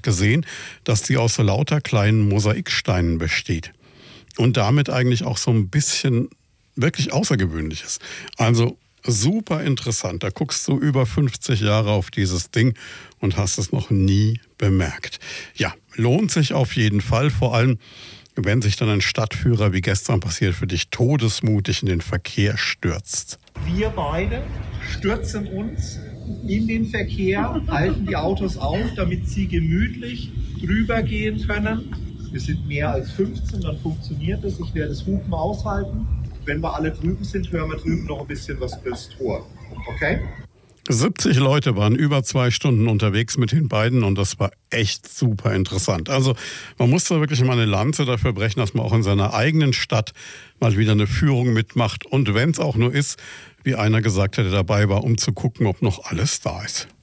hat gesehen, dass die aus so lauter kleinen Mosaiksteinen besteht. Und damit eigentlich auch so ein bisschen wirklich Außergewöhnliches. Also super interessant. Da guckst du über 50 Jahre auf dieses Ding und hast es noch nie bemerkt. Ja, lohnt sich auf jeden Fall, vor allem wenn sich dann ein Stadtführer, wie gestern passiert, für dich todesmutig in den Verkehr stürzt. Wir beide stürzen uns in den Verkehr, halten die Autos auf, damit sie gemütlich drüber gehen können. Wir sind mehr als 15, dann funktioniert es. Ich werde das Hupen aushalten. Wenn wir alle drüben sind, hören wir drüben noch ein bisschen was fürs Tor. Okay? 70 Leute waren über 2 Stunden unterwegs mit den beiden und das war echt super interessant. Also man muss da wirklich mal eine Lanze dafür brechen, dass man auch in seiner eigenen Stadt mal wieder eine Führung mitmacht. Und wenn es auch nur ist, wie einer gesagt hat, der dabei war, um zu gucken, ob noch alles da ist.